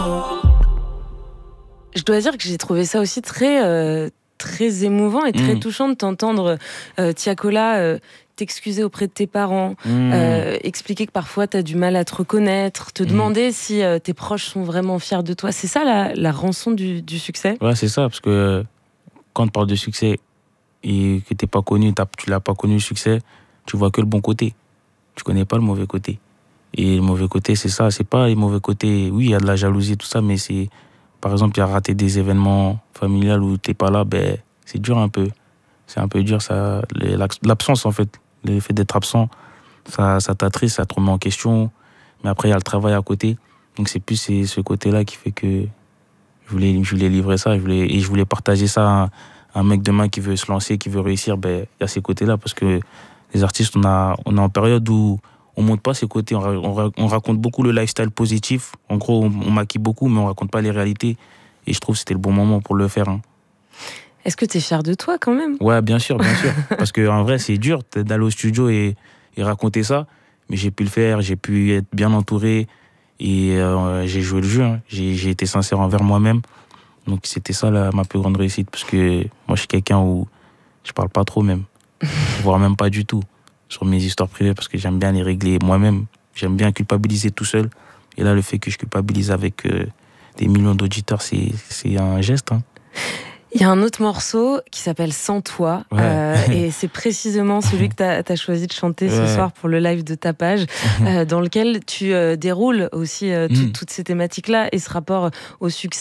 Je dois dire que j'ai trouvé ça aussi très émouvant et très touchant de t'entendre, Tiakola, t'excuser auprès de tes parents, expliquer que parfois t'as du mal à te reconnaître, te demander si tes proches sont vraiment fiers de toi. C'est ça la rançon du succès ? Ouais, c'est ça, parce que quand on parle de succès et que t'es pas connu, tu l'as pas connu le succès, tu vois que le bon côté. Tu connais pas le mauvais côté. Et le mauvais côté, c'est ça. C'est pas les mauvais côtés. Oui, il y a de la jalousie, tout ça, mais c'est. Par exemple, il y a raté des événements familiales où t'es pas là, ben, c'est dur un peu. C'est un peu dur, ça. L'absence, en fait. Le fait d'être absent, ça t'attriste, ça te remet en question. Mais après, il y a le travail à côté. Donc, c'est plus ce côté-là qui fait que je voulais livrer ça. Je voulais partager ça à un mec demain qui veut se lancer, qui veut réussir. Ben, il y a ces côtés-là. Parce que les artistes, on est en période où on montre pas ces côtés. On raconte beaucoup le lifestyle positif. En gros, on maquille beaucoup, mais on raconte pas les réalités. Et je trouve que c'était le bon moment pour le faire. Hein. Est-ce que tu es fier de toi quand même ? Ouais, bien sûr, bien sûr. Parce qu'en vrai, c'est dur d'aller au studio et raconter ça. Mais j'ai pu le faire, j'ai pu être bien entouré. Et j'ai joué le jeu. Hein. J'ai été sincère envers moi-même. Donc c'était ça ma plus grande réussite. Parce que moi, je suis quelqu'un où je parle pas trop même. Voire même pas du tout. Sur mes histoires privées, parce que j'aime bien les régler moi-même. J'aime bien culpabiliser tout seul. Et là, le fait que je culpabilise avec des millions d'auditeurs, c'est un geste. Hein. Il y a un autre morceau qui s'appelle Sans toi, et c'est précisément celui que tu as choisi de chanter ce soir pour le live de ta page, dans lequel tu déroules aussi toutes ces thématiques-là et ce rapport au succès.